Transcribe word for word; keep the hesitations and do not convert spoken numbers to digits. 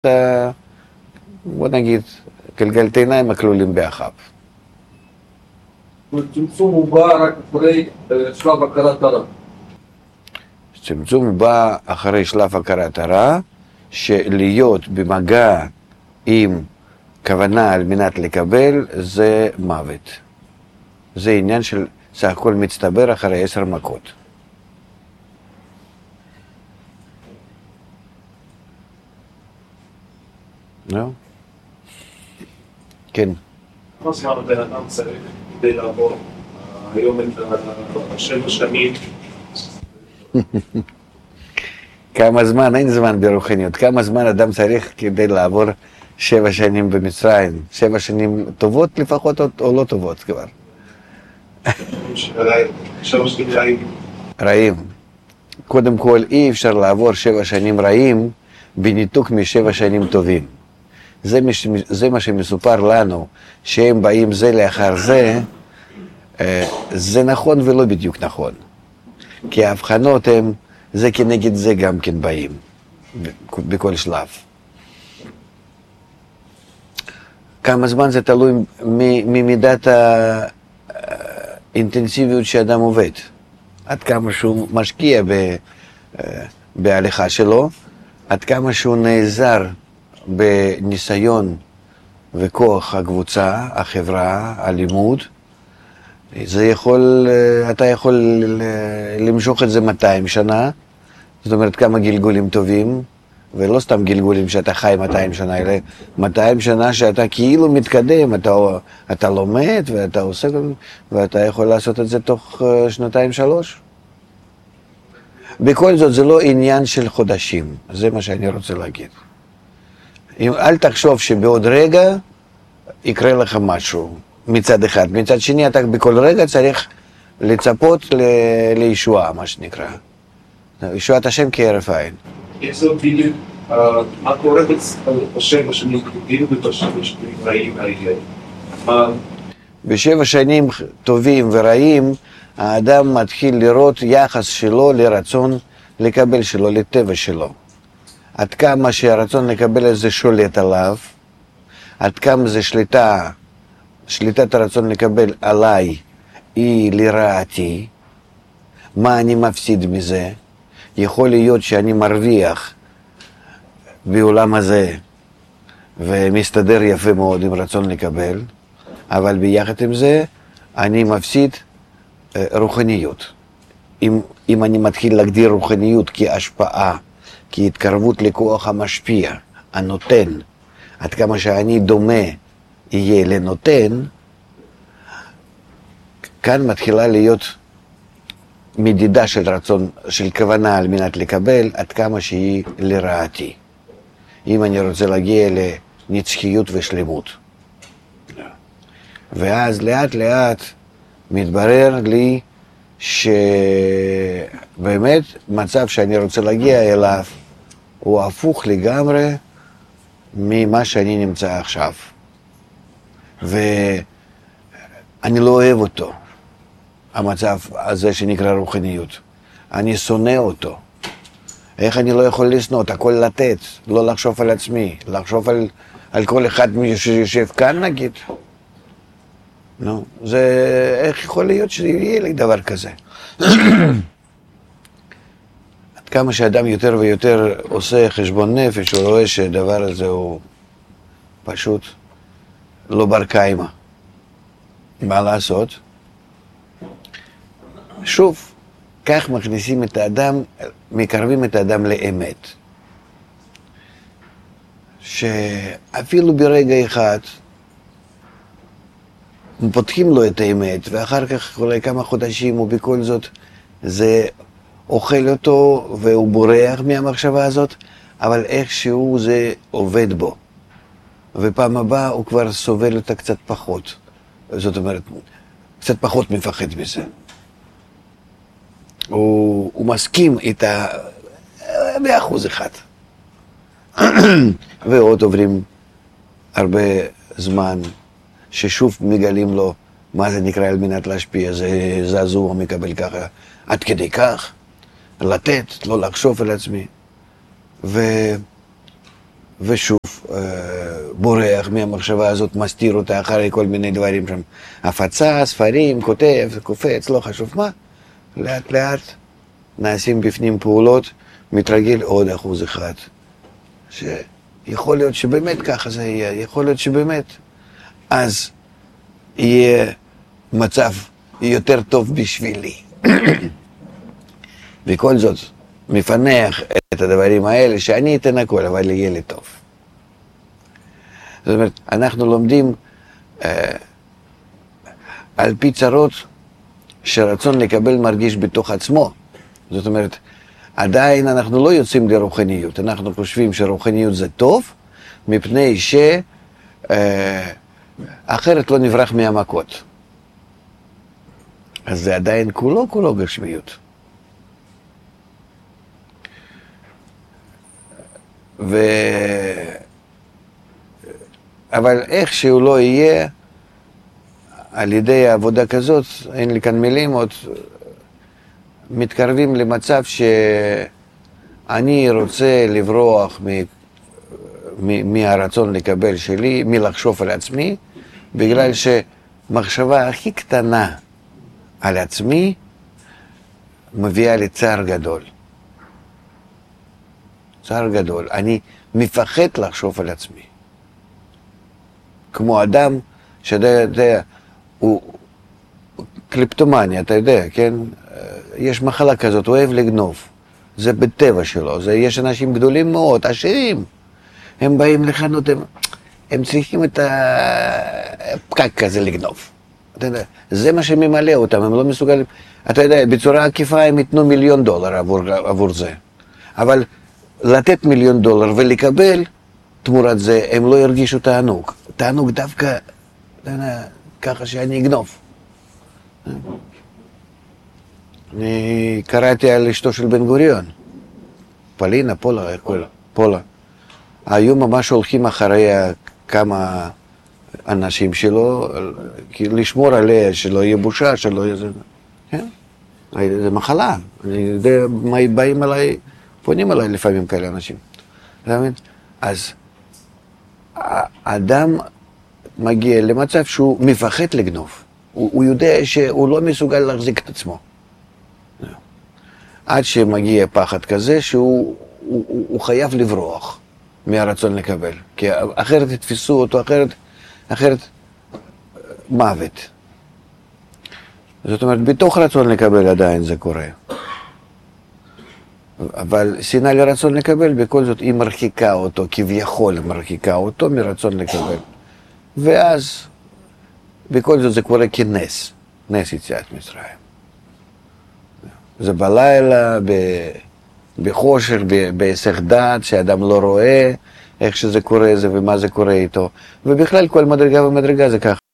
בוא נגיד, גלגלתיים הכלולים באחיו. צמצום הוא בא רק אחרי שלב הכרת הרע. צמצום בא אחרי שלב הכרת הרע, שלהיות במגע עם כוונה על מנת לקבל זה מוות. זה עניין של סך הכל מצטבר אחרי עשר מכות. לא? כן. כמה זמן הבן אדם צריך כדי לעבור היום את השבע שנים? כמה זמן? אין זמן ברוחניות. כמה זמן אדם צריך כדי לעבור שבע שנים במצרים? שבע שנים טובות לפחות או לא טובות כבר? שבע שנים רעים. רעים. קודם כל אי אפשר לעבור שבע שנים רעים בניתוק משבע שנים טובים. זה, מש, זה מה שמסופר לנו, שהם באים זה לאחר זה, זה נכון ולא בדיוק נכון. כי ההבחנות הם, זה כנגד זה גם כן באים, בכל שלב. כמה זמן זה תלוי ממידת האינטנסיביות שאדם עובד. עד כמה שהוא משקיע ב, בהליכה שלו, עד כמה שהוא נעזר בניסיון וכוח הקבוצה, החברה, הלימוד, זה יכול, אתה יכול למשוך את זה מאתיים שנה, זאת אומרת כמה גלגולים טובים, ולא סתם גלגולים שאתה חי מאתיים שנה, אלא מאתיים שנה שאתה כאילו מתקדם, אתה, אתה לומד ואתה עושה, ואתה יכול לעשות את זה תוך שנתיים שלוש. בכל זאת זה לא עניין של חודשים, זה מה שאני רוצה להגיד. אל תחשוב שבעוד רגע יקרה לך משהו מצד אחד. מצד שני, אתה בכל רגע צריך לצפות ל- לישועה, מה שנקרא. ישועת השם כהרף עין. איזה בדיוק, מה קורה בשבע שנים טובים ובשבע שנים רעים האלה? בשבע שנים טובים ורעים, האדם מתחיל לראות יחס שלו לרצון לקבל שלו, לטבע שלו. עד כמה שהרצון לקבל את זה שולט עליו, עד כמה זה שליטה, שליטת הרצון לקבל עליי היא לרעתי, מה אני מפסיד מזה? יכול להיות שאני מרוויח בעולם הזה ומסתדר יפה מאוד עם רצון לקבל, אבל ביחד עם זה אני מפסיד רוחניות. אם, אם אני מתחיל להגדיר רוחניות כהשפעה, כהתקרבות לכוח המשפיע, הנותן, עד כמה שאני דומה יהיה לנותן, כאן מתחילה להיות מדידה של רצון, של כוונה על מנת לקבל, עד כמה שהיא לרעתי. אם אני רוצה להגיע לנצחיות ושלמות. ואז לאט לאט מתברר לי שבאמת מצב שאני רוצה להגיע אליו הוא הפוך לגמרי ממה שאני נמצא עכשיו. ואני לא אוהב אותו, המצב הזה שנקרא רוחניות. אני שונא אותו. איך אני לא יכול לשנות? הכל לתת, לא לחשוב על עצמי, לחשוב על, על כל אחד שיושב כאן נגיד. נו, זה, איך יכול להיות שיהיה לי דבר כזה? עד כמה שאדם יותר ויותר עושה חשבון נפש, הוא רואה שהדבר הזה הוא פשוט לא בר קיימא. מה לעשות? שוב, כך מכניסים את האדם, מקרבים את האדם לאמת. שאפילו ברגע אחד פותחים לו את האמת, ואחר כך אולי כמה חודשים, ובכל זאת זה אוכל אותו, והוא בורח מהמחשבה הזאת, אבל איכשהו זה עובד בו. ופעם הבאה הוא כבר סובל אותה קצת פחות. זאת אומרת, קצת פחות מפחד מזה. הוא, הוא מסכים איתה באחוז אחד. ועוד עוברים הרבה זמן, ששוב מגלים לו מה זה נקרא על מנת להשפיע, זה זעזוע מקבל ככה, עד כדי כך, לתת, לא לחשוב על עצמי. ו... ושוב בורח מהמחשבה הזאת, מסתיר אותה אחרי כל מיני דברים שם. הפצה, ספרים, כותב, קופץ, לא חשוב מה. לאט לאט נעשים בפנים פעולות, מתרגל עוד אחוז אחד. שיכול להיות שבאמת ככה זה יהיה, יכול להיות שבאמת. אז יהיה מצב יותר טוב בשבילי. וכל זאת, מפנח את הדברים האלה, שאני אתן הכל, אבל יהיה לי טוב. זאת אומרת, אנחנו לומדים אה, על פי צרות שרצון לקבל מרגיש בתוך עצמו. זאת אומרת, עדיין אנחנו לא יוצאים לרוחניות. אנחנו חושבים שרוחניות זה טוב, מפני ש... אה, אחרת לא נברח מהמכות. אז זה עדיין כולו כולו גשמיות. ו... אבל איך שהוא לא יהיה, על ידי העבודה כזאת, אין לי כאן מילים, עוד מתקרבים למצב שאני רוצה לברוח מ... מ... מהרצון לקבל שלי, מלחשוב על עצמי, בגלל שמחשבה הכי קטנה על עצמי מביאה לי צער גדול. צער גדול. אני מפחד לחשוב על עצמי. כמו אדם שאתה יודע, הוא קליפטומניה, אתה יודע, כן? יש מחלה כזאת, הוא אוהב לגנוב. זה בטבע שלו. זה, יש אנשים גדולים מאוד, עשירים. הם באים לחנות, הם, הם צריכים את הפקק כזה לגנוב. אתה יודע, זה מה שממלא אותם, הם לא מסוגלים. אתה יודע, בצורה עקיפה הם ייתנו מיליון דולר עבור, עבור זה. אבל לתת מיליון דולר ולקבל תמורת זה, הם לא ירגישו תענוג. תענוג דווקא, אתה יודע, ככה שאני אגנוב. אני קראתי על אשתו של בן גוריון. פלינה, פולה, איך קוראים לה? פולה. היו ממש הולכים אחרי כמה אנשים שלו, לשמור עליה, שלא יהיה בושה, שלא יהיה זה. כן? זה מחלה. אני יודע מה באים אליי, פונים אליי לפעמים כאלה אנשים. אתה מבין? אז האדם מגיע למצב שהוא מפחד לגנוב. הוא, הוא יודע שהוא לא מסוגל להחזיק את עצמו. עד שמגיע פחד כזה שהוא הוא, הוא, הוא חייב לברוח מהרצון לקבל. כי אחרת יתפסו אותו, אחרת, אחרת מוות. זאת אומרת, בתוך רצון לקבל עדיין זה קורה. אבל שנאה לרצון לקבל, בכל זאת היא מרחיקה אותו, כביכול מרחיקה אותו מרצון לקבל. ואז בכל זאת זה קורה כנס, נס יציאת מצרים. זה בלילה, בחושך, בהיסח דעת, שאדם לא רואה איך שזה קורה זה ומה זה קורה איתו. ובכלל כל מדרגה ומדרגה זה ככה.